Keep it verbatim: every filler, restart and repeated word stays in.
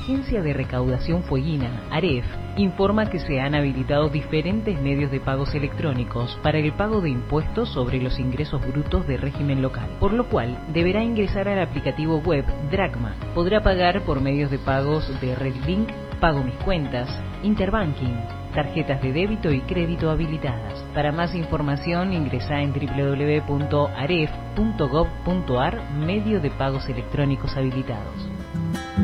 Agencia de Recaudación Fueguina, AREF, informa que se han habilitado diferentes medios de pagos electrónicos para el pago de impuestos sobre los ingresos brutos de régimen local, por lo cual deberá ingresar al aplicativo web Dracma. Podrá pagar por medios de pagos de RedLink, Pago Mis Cuentas, Interbanking, tarjetas de débito y crédito habilitadas. Para más información ingresa en doble u doble u doble u punto aref punto gob punto ar, medio de pagos electrónicos habilitados.